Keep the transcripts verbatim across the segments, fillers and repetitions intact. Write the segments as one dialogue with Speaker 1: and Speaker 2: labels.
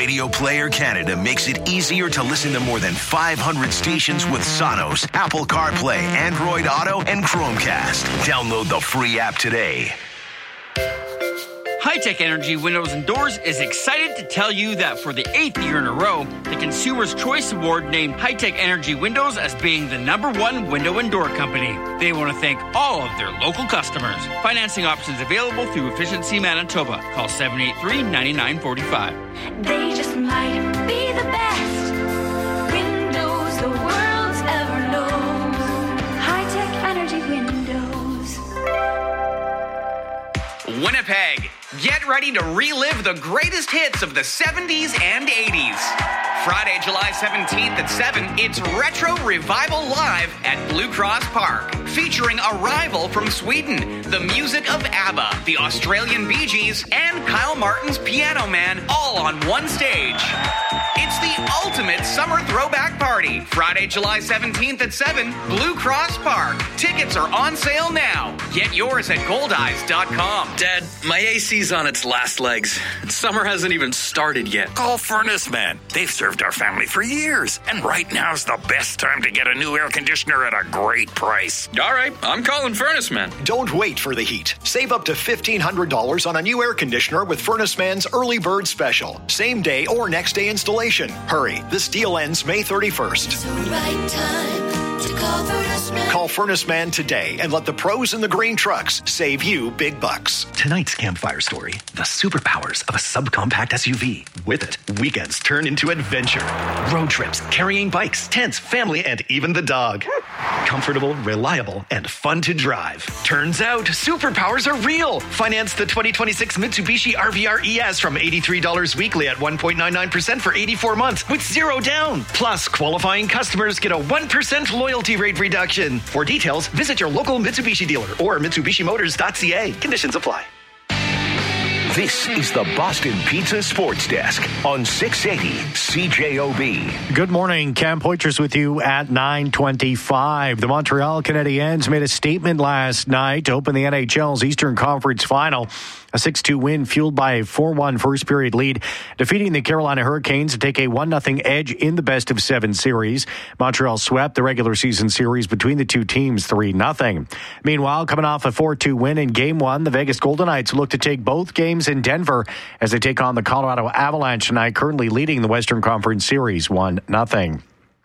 Speaker 1: Radio Player Canada makes it easier to listen to more than five hundred stations with Sonos, Apple CarPlay, Android Auto, and Chromecast. Download the free app today.
Speaker 2: High-Tech Energy Windows and Doors is excited to tell you that for the eighth year in a row, the Consumer's Choice Award named High-Tech Energy Windows as being the number one window and door company. They want to thank all of their local customers. Financing options available through Efficiency Manitoba. Call seven eight three, nine nine four five.
Speaker 3: They just might be the best windows the world's ever known. High-Tech Energy Windows.
Speaker 4: Winnipeg, get ready to relive the greatest hits of the seventies and eighties. Friday, July seventeenth at seven, it's Retro Revival Live at Blue Cross Park, featuring a rival from Sweden, the music of ABBA, the Australian Bee Gees, and Kyle Martin's Piano Man, all on one stage. It's the ultimate summer throwback party. Friday, July seventeenth at seven, Blue Cross Park. Tickets are on sale now. Get yours at gold eyes dot com.
Speaker 5: Dad, my A C's on its last legs. Summer hasn't even started yet.
Speaker 6: Call Furnace Man. They've served our family for years. And right now's the best time to get a new air conditioner at a great price.
Speaker 5: All right, I'm calling Furnace Man.
Speaker 7: Don't wait for the heat. Save up to fifteen hundred dollars on a new air conditioner with Furnace Man's Early Bird Special. Same day or next day installation. Hurry, this deal ends May thirty-first.
Speaker 3: It's the right time to call Furnace Man.
Speaker 7: Call Furnace Man today and let the pros in the green trucks save you big bucks.
Speaker 8: Tonight's campfire story, the superpowers of a subcompact S U V. With it, weekends turn into adventure. Road trips, carrying bikes, tents, family, and even the dog. Comfortable, reliable, and fun to drive. Turns out, superpowers are real. Finance the twenty twenty-six Mitsubishi R V R E S from eighty-three dollars weekly at one point nine nine percent for eighty-four months with zero down. Plus, qualifying customers get a one percent loyalty rate reduction. For details, visit your local Mitsubishi dealer or Mitsubishi Motors dot C A. Conditions apply.
Speaker 1: This is the Boston Pizza Sports Desk on six eighty C J O B.
Speaker 9: Good morning. Cam Poitras with you at nine twenty-five. The Montreal Canadiens made a statement last night to open the N H L's Eastern Conference Final. A six two win fueled by a four one first-period lead, defeating the Carolina Hurricanes to take a one nothing edge in the best-of-seven series. Montreal swept the regular season series between the two teams three nothing. Meanwhile, coming off a four two win in Game one, the Vegas Golden Knights look to take both games in Denver as they take on the Colorado Avalanche tonight, currently leading the Western Conference Series one nothing.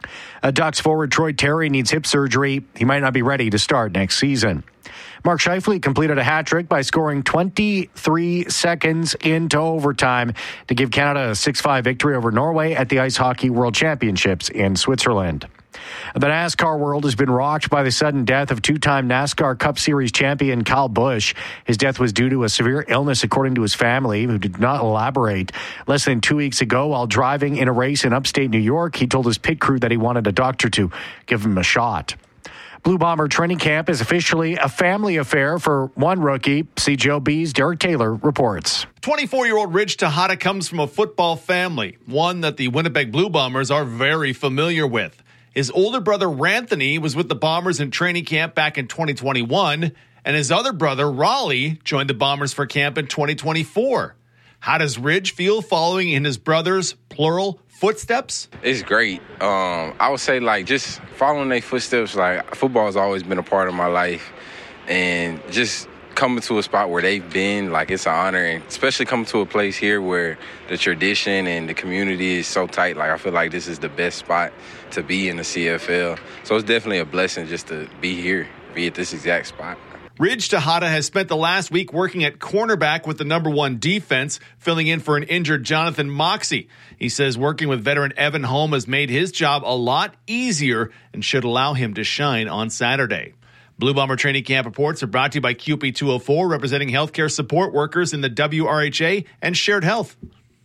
Speaker 9: A Ducks forward Troy Terry needs hip surgery. He might not be ready to start next season. Mark Scheifele completed a hat trick by scoring twenty-three seconds into overtime to give Canada a six five victory over Norway at the Ice Hockey World Championships in Switzerland. The NASCAR world has been rocked by the sudden death of two-time NASCAR Cup Series champion Kyle Busch. His death was due to a severe illness, according to his family, who did not elaborate. Less than two weeks ago, while driving in a race in upstate New York, he told his pit crew that he wanted a doctor to give him a shot. Blue Bomber training camp is officially a family affair for one rookie. C J O B's Derek Taylor reports.
Speaker 10: twenty-four-year-old Ridge Tejada comes from a football family, one that the Winnipeg Blue Bombers are very familiar with. His older brother, Ranthony, was with the Bombers in training camp back in twenty twenty-one, and his other brother, Raleigh, joined the Bombers for camp in twenty twenty-four. How does Ridge feel following in his brother's, plural, footsteps?
Speaker 11: It's great. Um, I would say, like, just following their footsteps. Like, football has always been a part of my life, and just coming to a spot where they've been, like, it's an honor, and especially coming to a place here where the tradition and the community is so tight. Like, I feel like this is the best spot to be in the C F L. So it's definitely a blessing just to be here, be at this exact spot.
Speaker 10: Ridge Tejada has spent the last week working at cornerback with the number one defense, filling in for an injured Jonathan Moxey. He says working with veteran Evan Holm has made his job a lot easier and should allow him to shine on Saturday. Blue Bomber Training Camp reports are brought to you by Q P two oh four, representing healthcare support workers in the W R H A and Shared Health.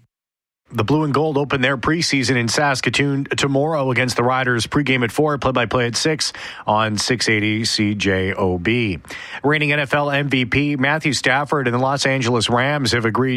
Speaker 9: The Blue and Gold open their preseason in Saskatoon tomorrow against the Riders. Pregame at four, play-by-play at six on six eighty C J O B. Reigning N F L M V P Matthew Stafford and the Los Angeles Rams have agreed